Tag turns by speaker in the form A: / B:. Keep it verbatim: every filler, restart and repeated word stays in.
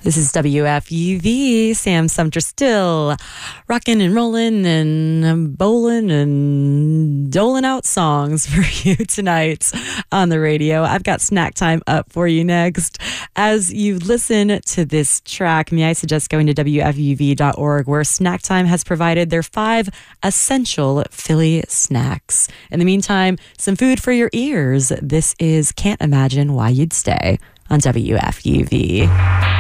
A: This is W F U V, Sam Sumter still rocking and rolling and bowling and doling out songs for you tonight on the radio. I've got snack time up for you next. As you listen to this track, may I suggest going to W F U V dot org, where Snack Time has provided their five essential Philly snacks. In the meantime, some food for your ears. This is Can't Imagine Why You'd Stay on W F U V.